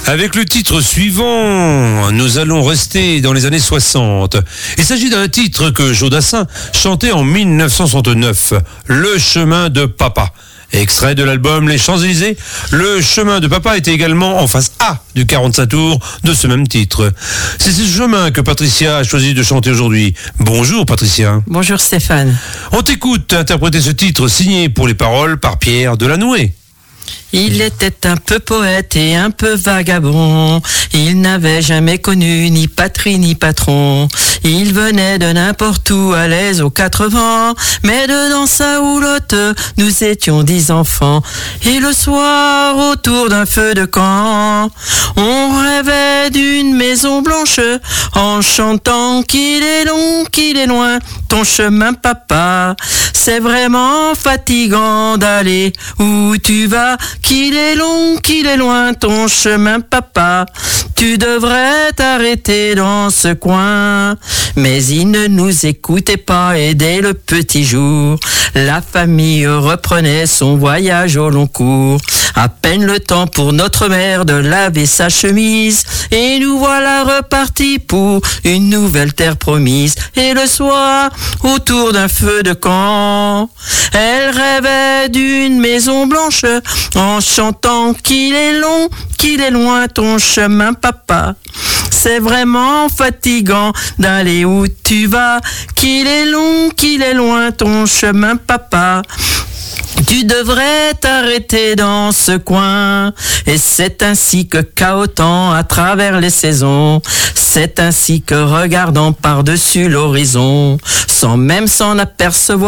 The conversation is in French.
Avec le titre suivant, nous allons rester dans les années 60. Il s'agit d'un titre que Jodassin chantait en 1969, Le chemin de papa. Extrait de l'album Les Champs-Élysées, Le chemin de papa était également en face A du 45 tours de ce même titre. C'est ce chemin que Patricia a choisi de chanter aujourd'hui. Bonjour Patricia. Bonjour Stéphane. On t'écoute interpréter ce titre signé pour les paroles par Pierre Delanoë. Il était un peu poète et un peu vagabond. Il n'avait jamais connu ni patrie ni patron. Il venait de n'importe où, à l'aise aux 4 vents. Mais dedans sa houlotte, nous étions 10 enfants. Et le soir, autour d'un feu de camp, on rêvait d'une maison blanche, en chantant qu'il est long, qu'il est loin, ton chemin papa. C'est vraiment fatigant d'aller où tu vas, qu'il est long, qu'il est loin, ton chemin papa. Tu devrais t'arrêter dans ce coin. Mais il ne nous écoutait pas et dès le petit jour, la famille reprenait son voyage au long cours. À peine le temps pour notre mère de laver sa chemise, et nous voilà repartis pour une nouvelle terre promise. Et le soir, autour d'un feu de camp, elle rêvait d'une maison blanche, en chantant qu'il est long, qu'il est loin, ton chemin papa. C'est vraiment fatigant d'aller où tu vas, qu'il est long, qu'il est loin, ton chemin papa. Tu devrais t'arrêter dans ce coin. Et c'est ainsi que cahotant à travers les saisons, c'est ainsi que regardant par-dessus l'horizon, sans même s'en apercevoir,